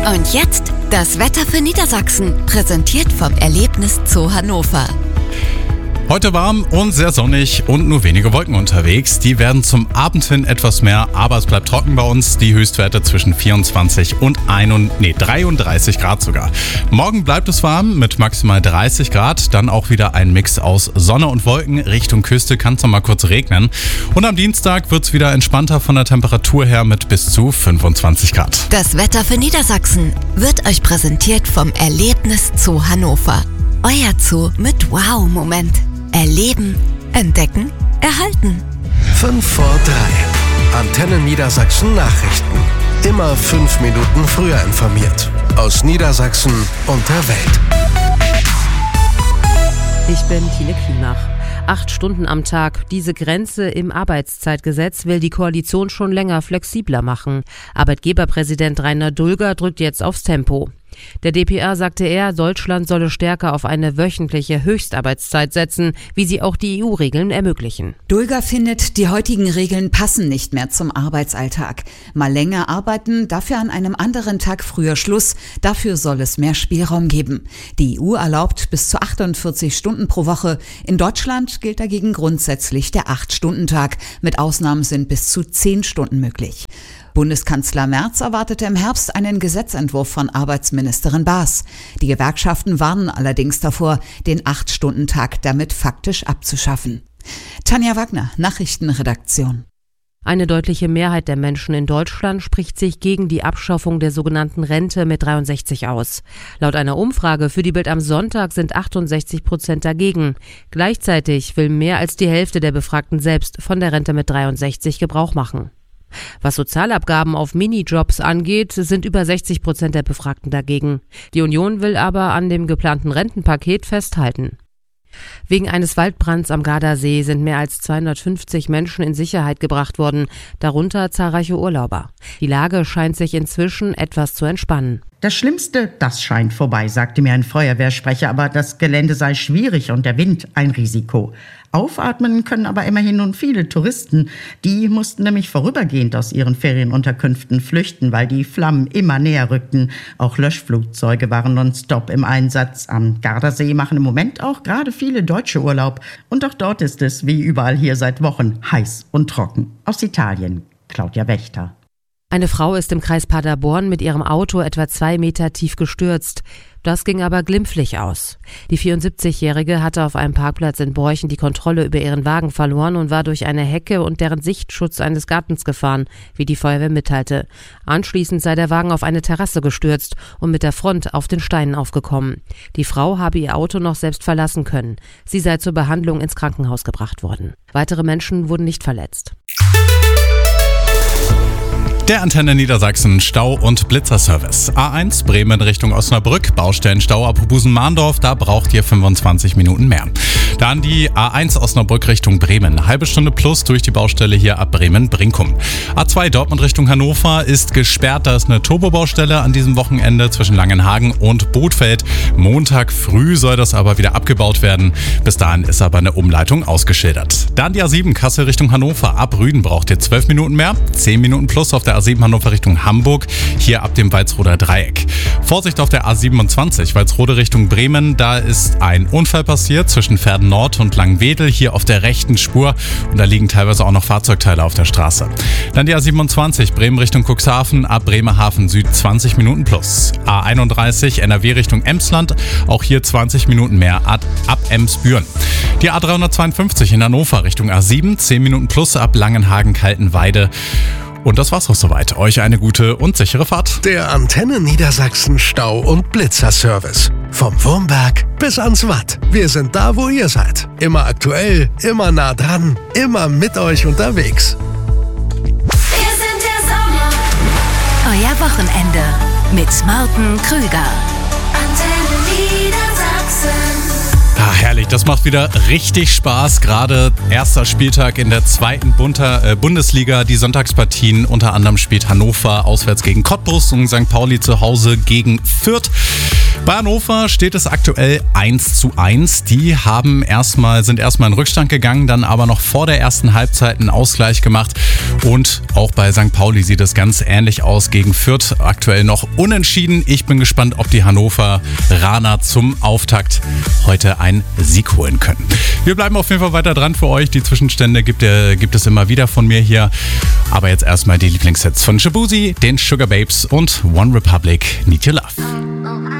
Und jetzt das Wetter für Niedersachsen, präsentiert vom Erlebnis Zoo Hannover. Heute warm und sehr sonnig und nur wenige Wolken unterwegs. Die werden zum Abend hin etwas mehr, aber es bleibt trocken bei uns. Die Höchstwerte zwischen 24 und 33 Grad sogar. Morgen bleibt es warm mit maximal 30 Grad. Dann auch wieder ein Mix aus Sonne und Wolken. Richtung Küste kann es noch mal kurz regnen. Und am Dienstag wird es wieder entspannter von der Temperatur her mit bis zu 25 Grad. Das Wetter für Niedersachsen wird euch präsentiert vom Erlebnis Zoo Hannover. Euer Zoo mit Wow-Moment. Erleben, entdecken, erhalten. 5 vor 3. Antenne Niedersachsen Nachrichten. Immer 5 Minuten früher informiert. Aus Niedersachsen und der Welt. Ich bin Tine Klimach. 8 Stunden am Tag. Diese Grenze im Arbeitszeitgesetz will die Koalition schon länger flexibler machen. Arbeitgeberpräsident Rainer Dulger drückt jetzt aufs Tempo. Der dpa sagte Deutschland solle stärker auf eine wöchentliche Höchstarbeitszeit setzen, wie sie auch die EU-Regeln ermöglichen. Dulger findet, die heutigen Regeln passen nicht mehr zum Arbeitsalltag. Mal länger arbeiten, dafür an einem anderen Tag früher Schluss, dafür soll es mehr Spielraum geben. Die EU erlaubt bis zu 48 Stunden pro Woche. In Deutschland gilt dagegen grundsätzlich der 8-Stunden-Tag. Mit Ausnahmen sind bis zu 10 Stunden möglich. Bundeskanzler Merz erwartete im Herbst einen Gesetzentwurf von Arbeitsministerin Baas. Die Gewerkschaften warnen allerdings davor, den 8-Stunden-Tag damit faktisch abzuschaffen. Tanja Wagner, Nachrichtenredaktion. Eine deutliche Mehrheit der Menschen in Deutschland spricht sich gegen die Abschaffung der sogenannten Rente mit 63 aus. Laut einer Umfrage für die Bild am Sonntag sind 68% dagegen. Gleichzeitig will mehr als die Hälfte der Befragten selbst von der Rente mit 63 Gebrauch machen. Was Sozialabgaben auf Minijobs angeht, sind über 60% der Befragten dagegen. Die Union will aber an dem geplanten Rentenpaket festhalten. Wegen eines Waldbrands am Gardasee sind mehr als 250 Menschen in Sicherheit gebracht worden, darunter zahlreiche Urlauber. Die Lage scheint sich inzwischen etwas zu entspannen. Das Schlimmste, das scheint vorbei, sagte mir ein Feuerwehrsprecher, aber das Gelände sei schwierig und der Wind ein Risiko. Aufatmen können aber immerhin nun viele Touristen. Die mussten nämlich vorübergehend aus ihren Ferienunterkünften flüchten, weil die Flammen immer näher rückten. Auch Löschflugzeuge waren nonstop im Einsatz. Am Gardasee machen im Moment auch gerade viele Deutsche Urlaub. Und auch dort ist es, wie überall hier seit Wochen, heiß und trocken. Aus Italien, Claudia Wächter. Eine Frau ist im Kreis Paderborn mit ihrem Auto etwa 2 Meter tief gestürzt. Das ging aber glimpflich aus. Die 74-Jährige hatte auf einem Parkplatz in Borchen die Kontrolle über ihren Wagen verloren und war durch eine Hecke und deren Sichtschutz eines Gartens gefahren, wie die Feuerwehr mitteilte. Anschließend sei der Wagen auf eine Terrasse gestürzt und mit der Front auf den Steinen aufgekommen. Die Frau habe ihr Auto noch selbst verlassen können. Sie sei zur Behandlung ins Krankenhaus gebracht worden. Weitere Menschen wurden nicht verletzt. Der Antenne Niedersachsen Stau- und Blitzerservice. A1 Bremen Richtung Osnabrück, Baustellenstau ab Busen-Mahndorf, da braucht ihr 25 Minuten mehr. Dann die A1 Osnabrück Richtung Bremen, eine halbe Stunde plus durch die Baustelle hier ab Bremen-Brinkum. A2 Dortmund Richtung Hannover ist gesperrt, da ist eine Turbobaustelle an diesem Wochenende zwischen Langenhagen und Bothfeld. Montag früh soll das aber wieder abgebaut werden. Bis dahin ist aber eine Umleitung ausgeschildert. Dann die A7 Kassel Richtung Hannover, ab Rüden braucht ihr 12 Minuten mehr, 10 Minuten plus auf der A7 Hannover Richtung Hamburg, hier ab dem Walsroder Dreieck. Vorsicht auf der A27 Walsrode Richtung Bremen, da ist ein Unfall passiert zwischen Verden Nord und Langwedel, hier auf der rechten Spur und da liegen teilweise auch noch Fahrzeugteile auf der Straße. Dann die A27 Bremen Richtung Cuxhaven, ab Bremerhaven Süd 20 Minuten plus. A31 NRW Richtung Emsland, auch hier 20 Minuten mehr ab Emsbüren. Die A352 in Hannover Richtung A7, 10 Minuten plus ab Langenhagen-Kaltenweide. Und das war's auch soweit. Euch eine gute und sichere Fahrt. Der Antenne Niedersachsen Stau- und Blitzerservice. Vom Wurmberg bis ans Watt. Wir sind da, wo ihr seid. Immer aktuell, immer nah dran, immer mit euch unterwegs. Wir sind der Sommer. Euer Wochenende mit Martin Krüger. Antenne Niedersachsen. Ah, herrlich, das macht wieder richtig Spaß. Gerade erster Spieltag in der 2. Bundesliga. Die Sonntagspartien, unter anderem spielt Hannover auswärts gegen Cottbus und St. Pauli zu Hause gegen Fürth. Bei Hannover steht es aktuell 1:1. Die sind erstmal in Rückstand gegangen, dann aber noch vor der ersten Halbzeit einen Ausgleich gemacht. Und auch bei St. Pauli sieht es ganz ähnlich aus gegen Fürth. Aktuell noch unentschieden. Ich bin gespannt, ob die Hannoveraner zum Auftakt heute einen Sieg holen können. Wir bleiben auf jeden Fall weiter dran für euch. Die Zwischenstände gibt es immer wieder von mir hier. Aber jetzt erstmal die Lieblingssets von Shabuzi, den Sugar Babes und One Republic, Need Your Love.